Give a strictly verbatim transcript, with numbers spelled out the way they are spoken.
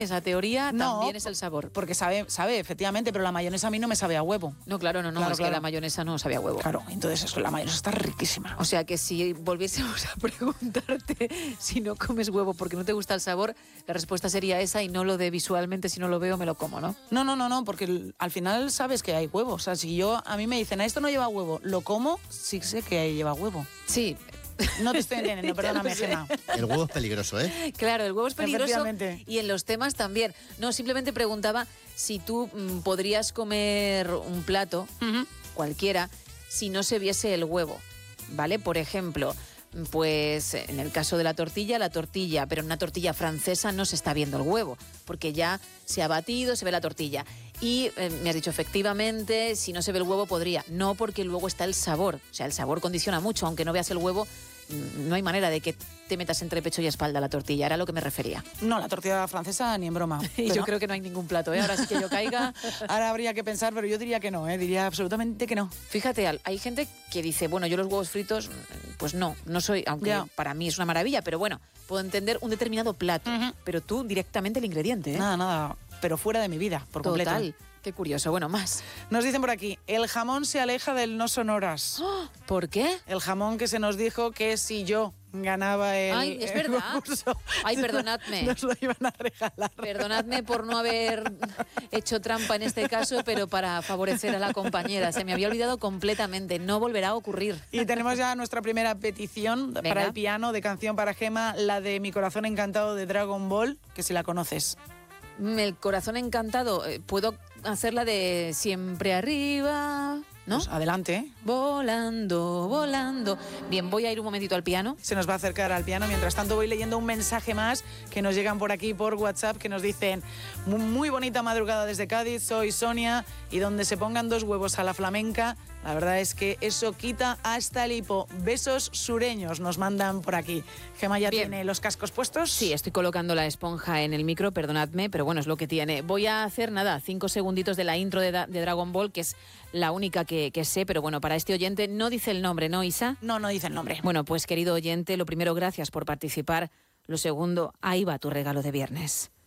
esa teoría No, también es el sabor. Porque sabe, sabe, efectivamente, pero la mayonesa a mí no me sabe a huevo. No, claro, no, no, Claro, es claro. que la mayonesa no sabe a huevo. Claro, entonces eso, la mayonesa está riquísima. O sea que si volviésemos a preguntarte si no comes huevo porque no te gusta el sabor, la respuesta sería esa y no lo de visualmente, si no lo veo me lo como, ¿no? No, no, no, no, porque el- al final sabes que hay huevo. O sea, si yo, a mí me dicen, esto no lleva huevo, lo como, sí sé que lleva huevo. Sí. No te estoy entendiendo, perdóname, Ya lo sé. Gemma. El huevo es peligroso, ¿eh? Claro, el huevo es peligroso Efectivamente. y en los temas también. No, simplemente preguntaba si tú mm, podrías comer un plato, Ujú. cualquiera, si no se viese el huevo, ¿vale? Por ejemplo, pues en el caso de la tortilla, la tortilla, pero en una tortilla francesa no se está viendo el huevo, porque ya se ha batido, se ve la tortilla. Y eh, me has dicho, efectivamente, si no se ve el huevo podría. No, porque luego está el sabor. O sea, el sabor condiciona mucho, aunque no veas el huevo, mm, no hay manera de que te metas entre pecho y espalda la tortilla, era a lo que me refería. No, la tortilla francesa ni en broma. Y Pero yo creo que no hay ningún plato, ¿eh? Ahora sí que yo caiga. ahora habría que pensar, pero yo diría que no, ¿eh? Diría absolutamente que no. Fíjate, Al, hay gente que dice, bueno, yo los huevos fritos, pues no, no soy, aunque Ya. para mí es una maravilla, pero bueno, puedo entender un determinado plato, Ujú. pero tú directamente el ingrediente, ¿eh? Nada, nada, pero fuera de mi vida, por completo. Total, qué curioso. Bueno, más. Nos dicen por aquí, el jamón se aleja del no sonoras. ¡Oh! ¿Por qué? El jamón que se nos dijo que si yo ganaba el, Ay, es el verdad. concurso, Ay, perdonadme. nos lo iban a regalar. Perdonadme por no haber hecho trampa en este caso, pero para favorecer a la compañera. Se me había olvidado completamente. No volverá a ocurrir. Y tenemos ya nuestra primera petición Venga. para el piano de canción para Gema, la de Mi corazón encantado de Dragon Ball, que si la conoces. El corazón encantado, eh, puedo hacerla de siempre arriba, ¿no? Pues adelante, ¿eh? Volando, volando. Bien, voy a ir un momentito al piano. Se nos va a acercar al piano. Mientras tanto voy leyendo un mensaje más que nos llegan por aquí por WhatsApp, que nos dicen: muy, muy bonita madrugada desde Cádiz, soy Sonia, y donde se pongan dos huevos a la flamenca, la verdad es que eso quita hasta el hipo. Besos sureños nos mandan por aquí. Gema ya Bien. tiene los cascos puestos. Sí, estoy colocando la esponja en el micro, perdonadme, pero bueno, es lo que tiene. Voy a hacer, nada, cinco segunditos de la intro de, da- de Dragon Ball, que es la única que, que sé, pero bueno, para este oyente no dice el nombre, ¿no, Isa? No, no dice el nombre. Bueno, pues querido oyente, lo primero, gracias por participar. Lo segundo, ahí va tu regalo de viernes.